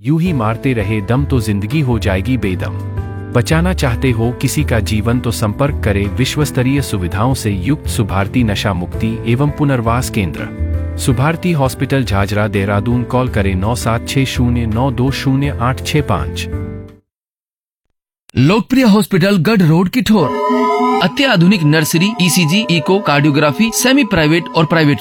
यूं ही मारते रहे दम तो जिंदगी हो जाएगी बेदम। बचाना चाहते हो किसी का जीवन तो संपर्क करें विश्वस्तरीय सुविधाओं से युक्त सुभारती नशा मुक्ति एवं पुनर्वास केंद्र, सुभारती हॉस्पिटल झाझरा देहरादून। कॉल करें 9760920865। लोकप्रिय हॉस्पिटल गढ़ रोड किठोर, अत्याधुनिक nursery, ECG, eco, cardiography, semi private और प्राइवेट